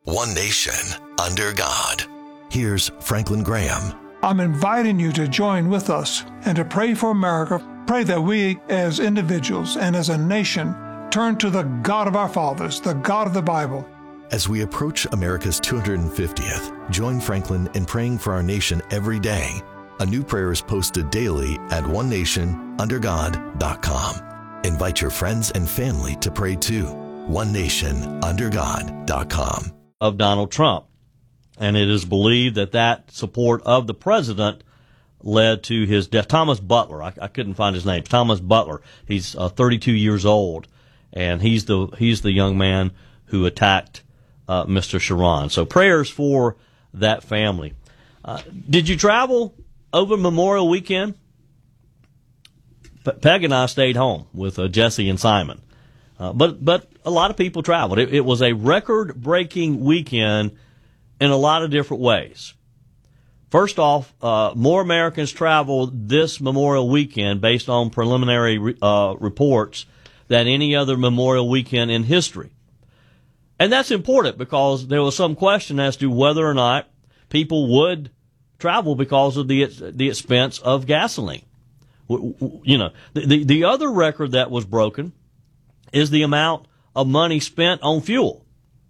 One nation, under God. Here's Franklin Graham. I'm inviting you to join with us and to pray for America. Pray that we as individuals and as a nation turn to the God of our fathers, the God of the Bible. As we approach America's 250th, join Franklin in praying for our nation every day. A new prayer is posted daily at onenationundergod.com. Invite your friends and family to pray too. onenationundergod.com. Of Donald Trump. And it is believed that that support of the president led to his death. Thomas Butler, I couldn't find his name. Thomas Butler. He's 32 years old, and he's the young man who attacked Mr. Sharon. So prayers for that family. Did you travel over Memorial Weekend? Peg and I stayed home with Jesse and Simon. But a lot of people traveled. It was a record-breaking weekend in a lot of different ways. First off, more Americans traveled this Memorial Weekend based on preliminary reports than any other Memorial Weekend in history. And that's important because there was some question as to whether or not people would travel because of the expense of gasoline. You know, the other record that was broken is the amount of money spent on fuel.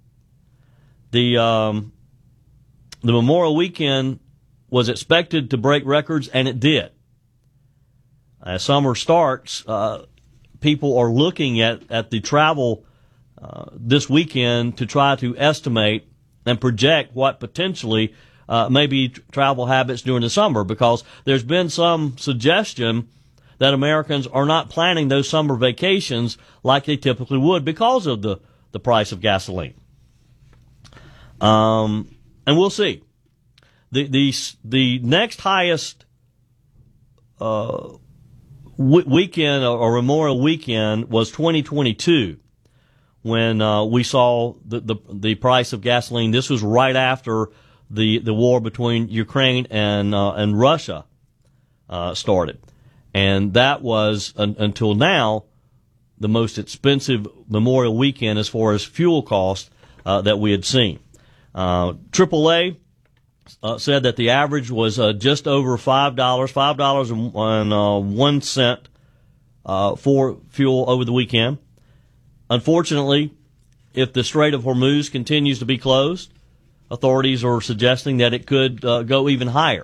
The Memorial Weekend was expected to break records, and it did. As summer starts, people are looking at the travel this weekend to try to estimate and project what potentially may be travel habits during the summer, because there's been some suggestion that Americans are not planning those summer vacations like they typically would because of the price of gasoline. And we'll see. The next highest weekend or Memorial Weekend was 2022, when we saw the price of gasoline. This was right after the war between Ukraine and Russia started, and that was until now the most expensive Memorial Weekend as far as fuel cost that we had seen. AAA said that the average was just over $5.01 for fuel over the weekend. Unfortunately, if the Strait of Hormuz continues to be closed, authorities are suggesting that it could go even higher.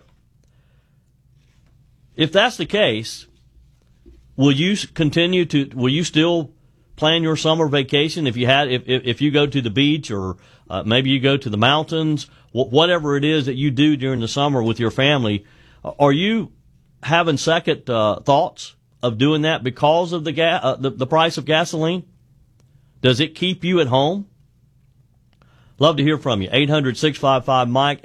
If that's the case, will you still plan your summer vacation if you go to the beach, or maybe you go to the mountains, whatever it is that you do during the summer with your family? Are you having second thoughts of doing that because of the price of gasoline? Does it keep you at home? Love to hear from you. 800-655-MIKE,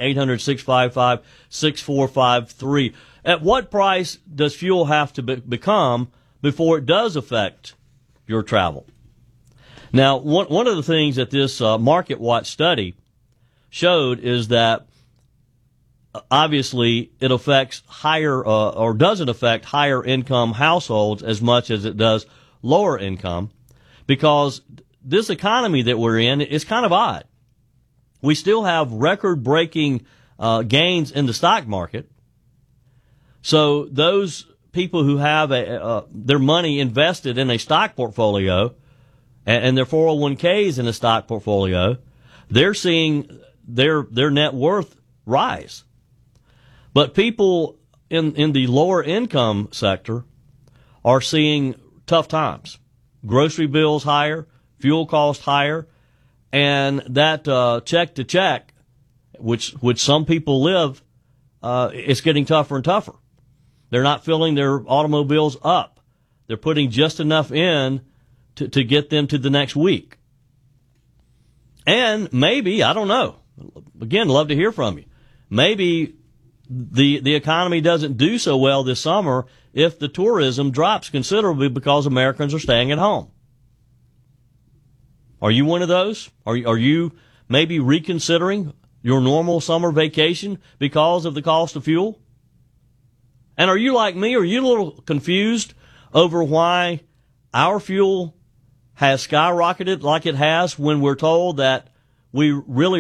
800-655-6453. At what price does fuel have to become before it does affect your travel? Now, one of the things that this Market Watch study showed is that obviously it affects higher or doesn't affect higher income households as much as it does lower income, because this economy that we're in is kind of odd. We still have record-breaking gains in the stock market. So those people who have their money invested in a stock portfolio and their 401ks in a stock portfolio, they're seeing their net worth rise. But people in the lower income sector are seeing tough times. Grocery bills higher, fuel costs higher, and that check to check, which some people live, it's getting tougher and tougher. They're not filling their automobiles up. They're putting just enough in to get them to the next week. And maybe, I don't know, again, love to hear from you, maybe the economy doesn't do so well this summer if the tourism drops considerably because Americans are staying at home. Are you one of those? Are you maybe reconsidering your normal summer vacation because of the cost of fuel? And are you like me? Are you a little confused over why our fuel has skyrocketed like it has when we're told that we really